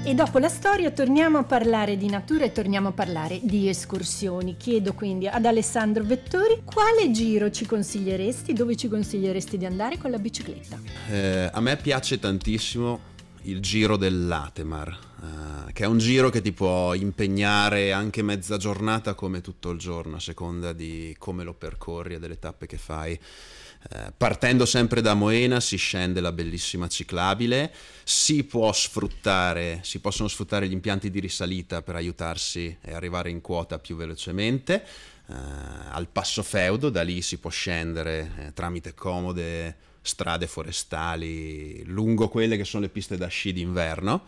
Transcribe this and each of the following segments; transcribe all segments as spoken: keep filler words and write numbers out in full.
E dopo la storia torniamo a parlare di natura e torniamo a parlare di escursioni. Chiedo quindi ad Alessandro Vettori quale giro ci consiglieresti, dove ci consiglieresti di andare con la bicicletta? Eh, a me piace tantissimo il Giro del Latemar, eh, che è un giro che ti può impegnare anche mezza giornata come tutto il giorno, a seconda di come lo percorri e delle tappe che fai. Eh, partendo sempre da Moena si scende la bellissima ciclabile, si può sfruttare, si possono sfruttare gli impianti di risalita per aiutarsi e arrivare in quota più velocemente. Eh, al Passo Feudo, da lì si può scendere eh, tramite comode strade forestali lungo quelle che sono le piste da sci d'inverno,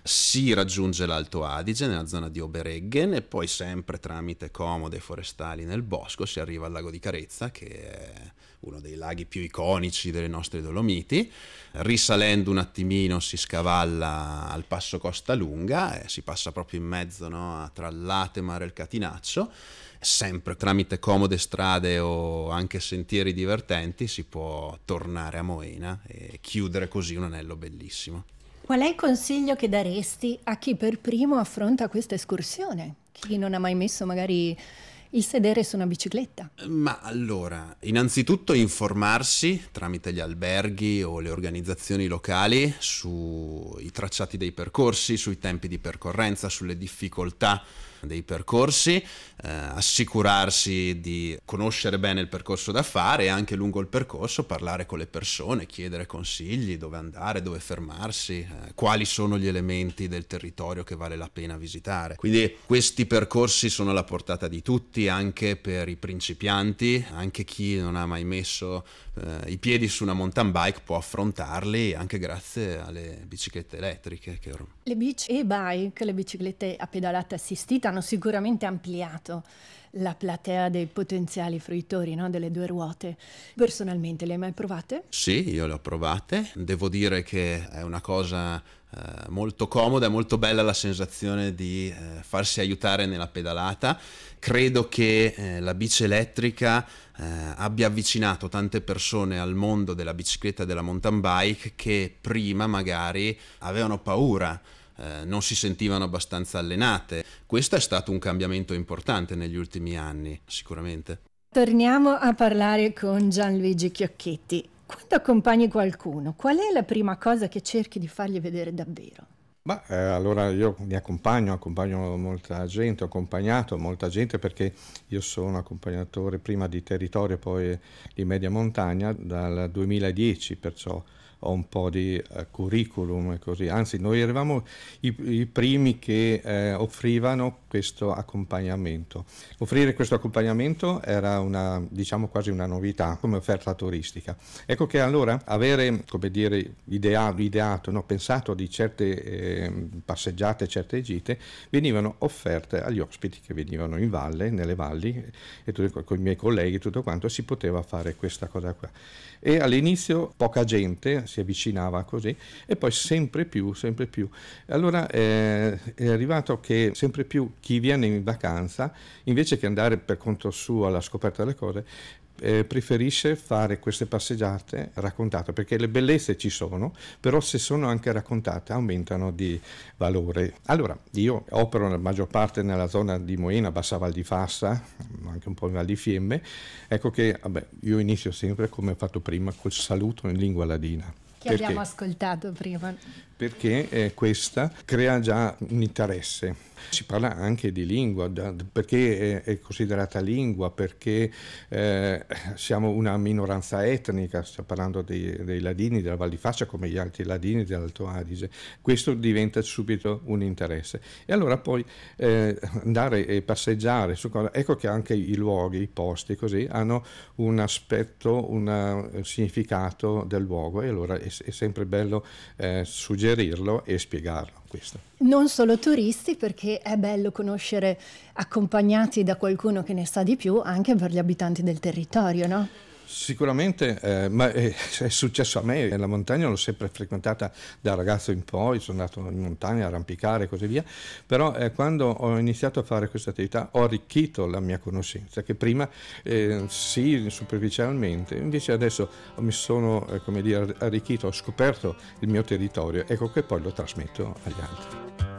si raggiunge l'Alto Adige nella zona di Obereggen e poi sempre tramite comode forestali nel bosco si arriva al lago di Carezza, che è uno dei laghi più iconici delle nostre Dolomiti. Risalendo un attimino si scavalla al Passo Costa Lunga e si passa proprio in mezzo, no, tra il Latemar e il Catinaccio. Sempre tramite comode strade o anche sentieri divertenti si può tornare a Moena e chiudere così un anello bellissimo. Qual è il consiglio che daresti a chi per primo affronta questa escursione? Chi non ha mai messo magari il sedere su una bicicletta? Ma allora, innanzitutto informarsi tramite gli alberghi o le organizzazioni locali sui tracciati dei percorsi, sui tempi di percorrenza, sulle difficoltà dei percorsi, eh, assicurarsi di conoscere bene il percorso da fare e anche lungo il percorso parlare con le persone, chiedere consigli, dove andare, dove fermarsi, eh, quali sono gli elementi del territorio che vale la pena visitare. Quindi questi percorsi sono alla portata di tutti, anche per i principianti, anche chi non ha mai messo eh, i piedi su una mountain bike può affrontarli anche grazie alle biciclette elettriche. Che or- Le bici e-bike, le biciclette a pedalata assistita, hanno sicuramente ampliato la platea dei potenziali fruitori, no, delle due ruote. Personalmente le hai mai provate? Sì, io le ho provate. Devo dire che è una cosa eh, molto comoda, è molto bella la sensazione di eh, farsi aiutare nella pedalata. Credo che eh, la bici elettrica eh, abbia avvicinato tante persone al mondo della bicicletta e della mountain bike che prima magari avevano paura, Eh, non si sentivano abbastanza allenate. Questo è stato un cambiamento importante negli ultimi anni, sicuramente. Torniamo a parlare con Gianluigi Chiocchetti. Quando accompagni qualcuno, qual è la prima cosa che cerchi di fargli vedere davvero? Ma eh, allora io mi accompagno, accompagno molta gente, ho accompagnato molta gente perché io sono accompagnatore prima di territorio e poi di media montagna dal duemiladieci, perciò ho un po' di eh, curriculum e così, anzi noi eravamo i, i primi che eh, offrivano questo accompagnamento. Offrire questo accompagnamento era una, diciamo, quasi una novità come offerta turistica. Ecco che allora avere, come dire, ideato, ideato no, pensato di certe eh, passeggiate, certe gite, venivano offerte agli ospiti che venivano in valle, nelle valli, e tutto, con i miei colleghi, tutto quanto, si poteva fare questa cosa qua. E all'inizio poca gente si avvicinava così e poi sempre più, sempre più. Allora eh, è arrivato che sempre più chi viene in vacanza, invece che andare per conto suo alla scoperta delle cose, eh, preferisce fare queste passeggiate raccontate, perché le bellezze ci sono, però se sono anche raccontate aumentano di valore. Allora io opero la maggior parte nella zona di Moena, Bassa Val di Fassa, anche un po' in Val di Fiemme. Ecco che vabbè, io inizio sempre come ho fatto prima col saluto in lingua ladina. Che perché? Abbiamo ascoltato prima. Perché eh, questa crea già un interesse. Si parla anche di lingua, da, perché è, è considerata lingua, perché eh, siamo una minoranza etnica, stiamo parlando dei, dei ladini della Val di Fassa come gli altri ladini dell'Alto Adige. Questo diventa subito un interesse. E allora poi eh, andare e passeggiare su cosa. Ecco che anche i luoghi, i posti così, hanno un aspetto, una, un significato del luogo, e allora è, è sempre bello eh, suggerirlo e spiegarlo. Questo. Non solo turisti, perché è bello conoscere accompagnati da qualcuno che ne sa di più, anche per gli abitanti del territorio, no? Sicuramente, eh, ma è, è successo a me, la montagna l'ho sempre frequentata da ragazzo in poi, sono andato in montagna a arrampicare e così via, però eh, quando ho iniziato a fare questa attività ho arricchito la mia conoscenza, che prima eh, sì, superficialmente, invece adesso mi sono, eh, come dire, arricchito, ho scoperto il mio territorio, ecco che poi lo trasmetto agli altri.